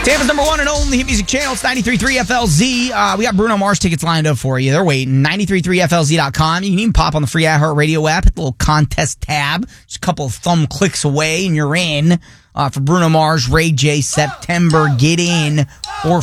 Tampa's number one and only hit music channel. It's 93.3 FLZ. We got Bruno Mars tickets lined up for you. They're waiting. 93.3FLZ.com. You can even pop on the free iHeartRadio app. Hit the little contest tab. Just a couple of thumb clicks away, and you're in for Bruno Mars, Ray J, September. Get in for